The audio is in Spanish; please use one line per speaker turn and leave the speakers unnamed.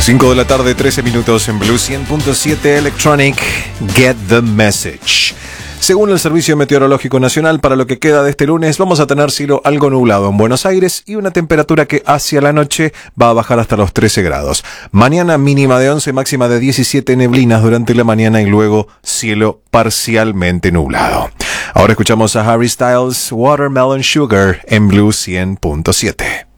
5 de la tarde, 13 minutos en Blue 100.7 Electronic. Get the message. Según el Servicio Meteorológico Nacional, para lo que queda de este lunes vamos a tener cielo algo nublado en Buenos Aires y una temperatura que hacia la noche va a bajar hasta los 13 grados. Mañana mínima de 11, máxima de 17, neblinas durante la mañana y luego cielo parcialmente nublado. Ahora escuchamos a Harry Styles, Watermelon Sugar en Blue 100.7.